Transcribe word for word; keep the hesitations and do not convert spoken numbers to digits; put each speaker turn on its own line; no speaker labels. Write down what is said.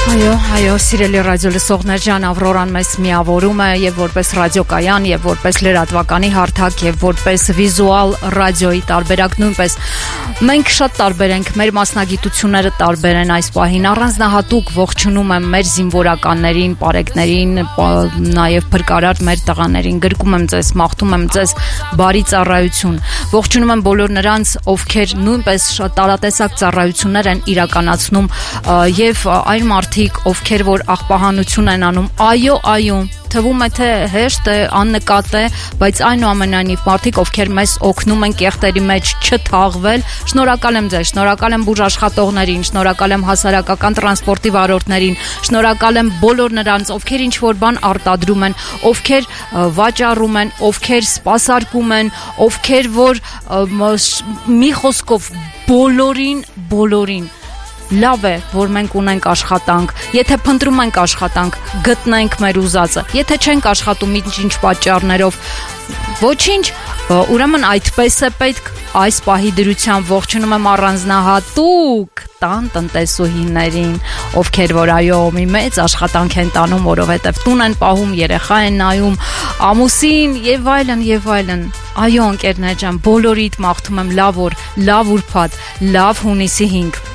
Այո, այո, սիրելի ռադիո լսողներ ջան, Ավրորան մեզ միավորում է եւ որպես ռադիոկայան, եւ որպես լրատվականի հարթակ, եւ որպես վիզուալ ռադիոյի տարբերակ նույնպես մենք շատ տարբեր ենք, մեր մասնագիտությունները տարբեր են այս պահին։ Առանձնահատուկ ողջունում եմ մեր զինվորականներին, պարեկներին, նաեւ փրկարար մեր տղաներին, գրկում եմ ձեզ, մաղթում եմ ձեզ բարի ծառայություն։ Ողջունում եմ բոլոր նրանց, ովքեր նույնպես տարատեսակ ծառայություններ են իրականացնում եւ այն մարդիկ, ովքեր որ աղբահանություն են անում, այո, այո, թվում է թե հեշտ է, աննկատ է, բայց այնուամենայնիվ մարդիկ, ովքեր մեզ օգնում են կեղտերի մեջ չթաղվել, շնորհակալ եմ ձեզ, շնորհակալ եմ բուժ աշխատողներին, շնորհակալ եմ հասարակական տրանսպորտի վարորդներին, շնորհակալ եմ բոլոր նրանց, ովքեր ինչ որ բան արտադրում են, ովքեր վաճառում են, ովքեր սպասարկում են, ովքեր որ մի խոսքով բոլորին, բոլորին լավ է, որ մենք ունենք աշխատանք, եթե փնտրում ենք աշխատանք, գտնենք մեր ուզածը, եթե չենք աշխատում ինչ-ինչ պատճառներով, ոչինչ, ուրեմն այդպես է պետք այս պահի դրությամբ ողջունում եմ առանձնահատուկ տան տնտեսուհիներին, ովքեր որ այո մի մեծ աշխատանք են տանում, որովհետև տուն են պահում, երեխա են նայում, ամուսին եւ այլն եւ այլն։ Այո ընկերներ ջան, բոլորիդ մաղթում եմ լավ օր, լավ ուրբաթ, լավ հունիսի հինգ։